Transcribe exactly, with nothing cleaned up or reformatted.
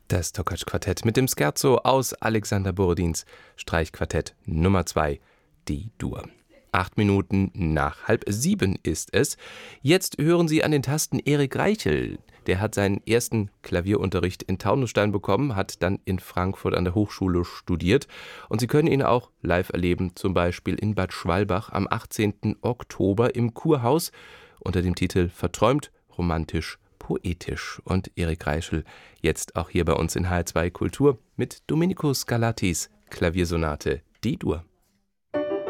Das Tokac-Quartett mit dem Scherzo aus Alexander Borodins Streichquartett Nummer zwei, D-Dur. Acht Minuten nach halb sieben ist es. Jetzt hören Sie an den Tasten Erik Reichel. Der hat seinen ersten Klavierunterricht in Taunusstein bekommen, hat dann in Frankfurt an der Hochschule studiert. Und Sie können ihn auch live erleben, zum Beispiel in Bad Schwalbach am achtzehnten Oktober im Kurhaus unter dem Titel Verträumt, romantisch, poetisch. Und Erik Reichel jetzt auch hier bei uns in H R zwei Kultur mit Domenico Scarlattis Klaviersonate D-Dur.